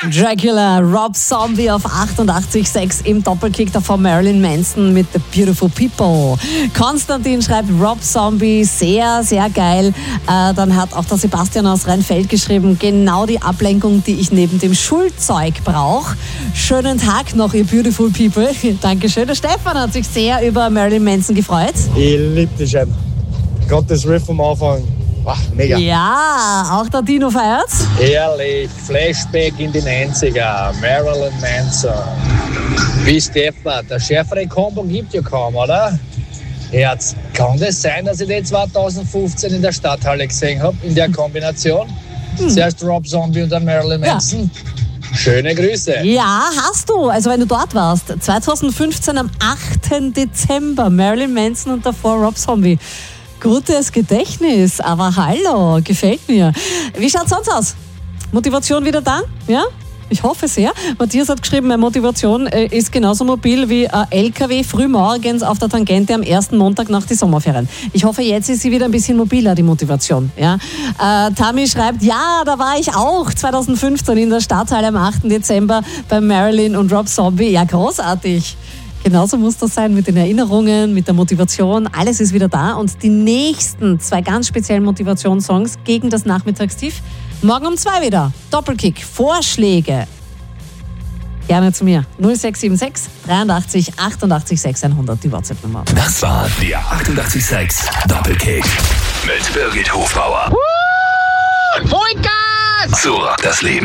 Dracula, Rob Zombie auf 88,6 im Doppelkick davon Marilyn Manson mit The Beautiful People. Konstantin schreibt Rob Zombie, sehr, sehr geil. Dann hat auch der Sebastian aus Rheinfeld geschrieben, genau die Ablenkung, die ich neben dem Schulzeug brauche. Schönen Tag noch, ihr Beautiful People. Dankeschön. Der Stefan hat sich sehr über Marilyn Manson gefreut. Ich liebe die schon. Gerade das Riff am Anfang. Wow, mega. Ja, auch der Dino feiert's. Herrlich, Flashback in die 90er, Marilyn Manson. Wie Stefan, der schärfere Kombo gibt ja kaum, oder? Herz, kann das sein, dass ich den 2015 in der Stadthalle gesehen habe, in der Kombination? Zuerst Rob Zombie und dann Marilyn Manson. Ja. Schöne Grüße. Ja, hast du. Also wenn du dort warst. 2015 am 8. Dezember. Marilyn Manson und davor Rob Zombie. Gutes Gedächtnis, aber hallo, gefällt mir. Wie schaut's sonst aus? Motivation wieder da? Ja? Ich hoffe sehr. Matthias hat geschrieben, meine Motivation ist genauso mobil wie ein LKW frühmorgens auf der Tangente am ersten Montag nach den Sommerferien. Ich hoffe, jetzt ist sie wieder ein bisschen mobiler, die Motivation. Ja? Tami schreibt, ja, da war ich auch 2015 in der Stadthalle am 8. Dezember bei Marilyn und Rob Zombie. Ja, großartig. Genauso muss das sein mit den Erinnerungen, mit der Motivation. Alles ist wieder da. Und die nächsten 2 ganz speziellen Motivationssongs gegen das Nachmittagstief. Morgen um 2 wieder. Doppelkick. Vorschläge. Gerne zu mir. 0676 83 88 600. Die WhatsApp-Nummer. Das war der 88,6 Doppelkick. Mit Birgit Hofbauer. Vollgas! So rockt das Leben.